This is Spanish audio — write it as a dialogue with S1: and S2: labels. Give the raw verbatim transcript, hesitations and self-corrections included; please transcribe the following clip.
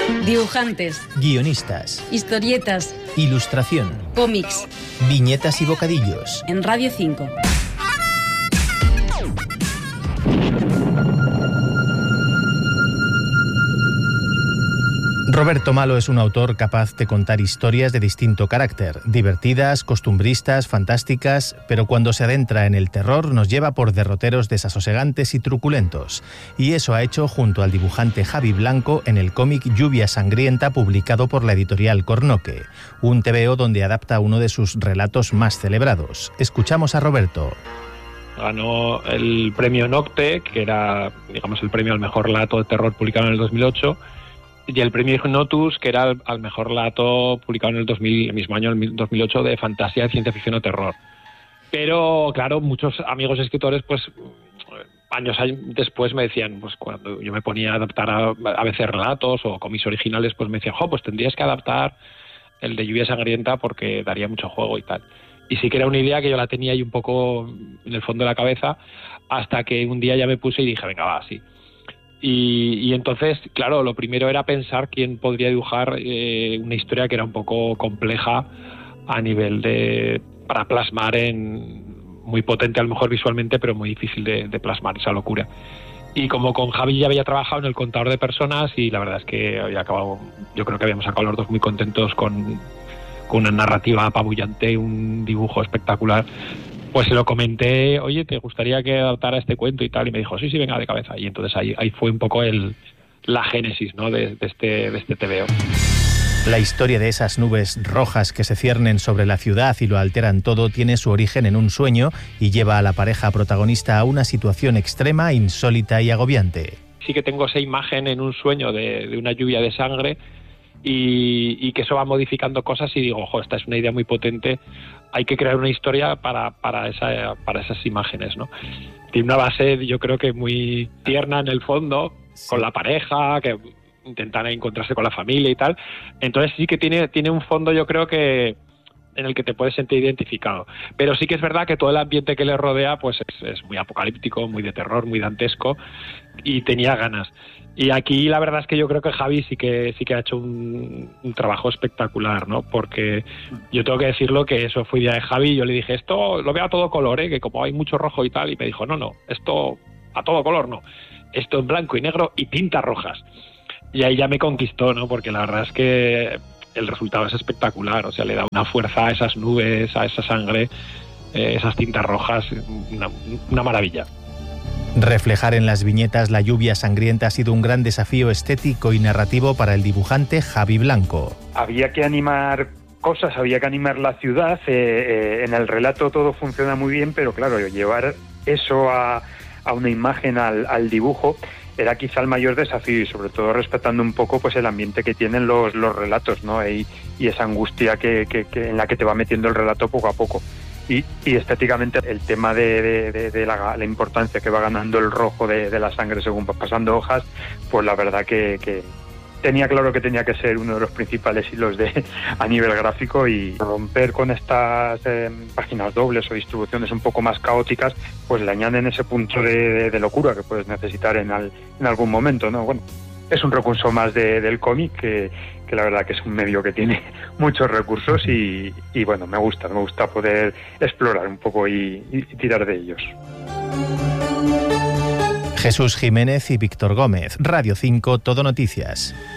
S1: Dibujantes,
S2: guionistas,
S1: historietas,
S2: ilustración,
S1: cómics,
S2: viñetas y bocadillos.
S1: En Radio cinco.
S2: Roberto Malo es un autor capaz de contar historias de distinto carácter, divertidas, costumbristas, fantásticas, pero cuando se adentra en el terror nos lleva por derroteros desasosegantes y truculentos. Y eso ha hecho junto al dibujante Javi Blanco en el cómic Lluvia Sangrienta, publicado por la editorial Cornoque, un tebeo donde adapta uno de sus relatos más celebrados. Escuchamos a Roberto.
S3: Ganó el premio Nocte, que era, digamos, el premio al mejor relato de terror publicado en el dos mil ocho, y el premio Ignotus, que era al, al mejor relato publicado en el dos mil, el mismo año, el dos mil ocho, de fantasía, de ciencia ficción o terror. Pero, claro, muchos amigos escritores, pues, años después me decían, pues cuando yo me ponía a adaptar a, a veces relatos o cómics originales, pues me decían, jo, pues tendrías que adaptar el de Lluvia Sangrienta porque daría mucho juego y tal. Y sí que era una idea que yo la tenía ahí un poco en el fondo de la cabeza, hasta que un día ya me puse y dije, venga, va, sí. Y, y entonces, claro, lo primero era pensar quién podría dibujar eh, una historia que era un poco compleja a nivel de... para plasmar en... muy potente a lo mejor visualmente, pero muy difícil de, de plasmar esa locura. Y como con Javi ya había trabajado en El Contador de Personas, y la verdad es que había acabado, yo creo que habíamos acabado los dos muy contentos con, con una narrativa apabullante, un dibujo espectacular, pues se lo comenté, oye, ¿te gustaría que adaptara este cuento y tal? Y me dijo, sí, sí, venga, de cabeza. Y entonces ahí, ahí fue un poco el, la génesis, ¿no?, de, de este, de este tebeo.
S2: La historia de esas nubes rojas que se ciernen sobre la ciudad y lo alteran todo tiene su origen en un sueño y lleva a la pareja protagonista a una situación extrema, insólita y agobiante.
S3: Sí que tengo esa imagen en un sueño de, de una lluvia de sangre y, y que eso va modificando cosas y digo, ojo, esta es una idea muy potente, hay que crear una historia para, para, esa, para esas imágenes, ¿no? Tiene una base, yo creo que muy tierna en el fondo, sí, con la pareja, que intentan encontrarse con la familia y tal. Entonces sí que tiene, tiene un fondo, yo creo que en el que te puedes sentir identificado. Pero sí que es verdad que todo el ambiente que le rodea pues es, es muy apocalíptico, muy de terror, muy dantesco, y tenía ganas. Y aquí la verdad es que yo creo que Javi sí que sí que ha hecho un, un trabajo espectacular, ¿no? Porque yo tengo que decirlo que eso fue idea de Javi, y yo le dije, esto lo veo a todo color, ¿eh? Que como hay mucho rojo y tal, y me dijo, no, no, esto a todo color no, esto en blanco y negro y tintas rojas. Y ahí ya me conquistó, ¿no? Porque la verdad es que el resultado es espectacular, o sea, le da una fuerza a esas nubes, a esa sangre, eh, esas tintas rojas, una, una maravilla.
S2: Reflejar en las viñetas la lluvia sangrienta ha sido un gran desafío estético y narrativo para el dibujante Javi Blanco.
S4: Había que animar cosas, había que animar la ciudad, eh, eh, en el relato todo funciona muy bien, pero claro, llevar eso a, a una imagen, al, al dibujo, era quizá el mayor desafío, y sobre todo respetando un poco pues el ambiente que tienen los, los relatos, ¿no? Y, y esa angustia que, que, que en la que te va metiendo el relato poco a poco. Y, y estéticamente el tema de, de, de, de la, la importancia que va ganando el rojo de, de la sangre según va pasando hojas, pues la verdad que, que tenía claro que tenía que ser uno de los principales hilos de, a nivel gráfico, y romper con estas eh, páginas dobles o distribuciones un poco más caóticas, pues le añaden ese punto de, de, de locura que puedes necesitar en, al, en algún momento, ¿no? Bueno, es un recurso más de, del cómic que, que la verdad que es un medio que tiene muchos recursos y, y bueno, me gusta, me gusta poder explorar un poco y, y tirar de ellos.
S2: Jesús Jiménez y Víctor Gómez, Radio cinco, Todo Noticias.